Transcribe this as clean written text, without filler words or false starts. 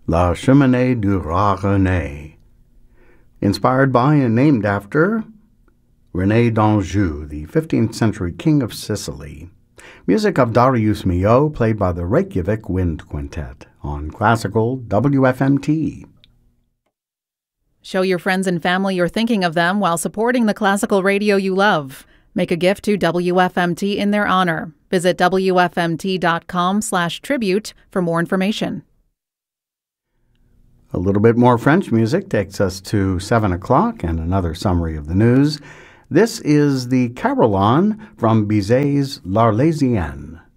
La Cheminée du Roi René, inspired by and named after René d'Anjou, the 15th century king of Sicily. Music of Darius Milhaud, played by the Reykjavik Wind Quintet on Classical WFMT. Show your friends and family you're thinking of them while supporting the classical radio you love. Make a gift to WFMT in their honor. Visit WFMT.com/tribute for more information. A little bit more French music takes us to 7 o'clock and another summary of the news. This is the Carillon from Bizet's L'Arlésienne.